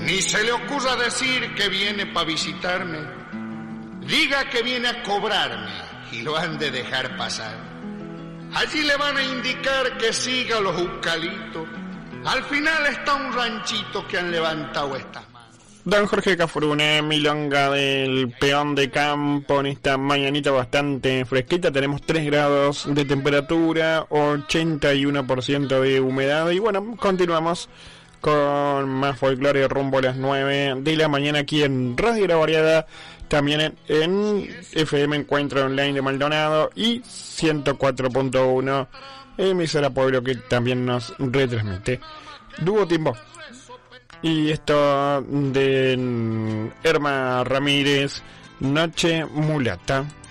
Ni se le ocurra decir que viene para visitarme. Diga que viene a cobrarme y lo han de dejar pasar. Allí le van a indicar que siga los eucaliptos. Al final está un ranchito que han levantado estas manos. Don Jorge Cafrune, milonga del peón de campo en esta mañanita bastante fresquita. Tenemos 3 grados de temperatura, 81% de humedad. Y bueno, continuamos con más folclore rumbo a las 9 de la mañana aquí en Radio La Variada, también en FM Encuentro Online de Maldonado y 104.1 emisora Pueblo, que también nos retransmite. Dúo Tiempo. Y esto de Herma Ramírez, Noche Mulata.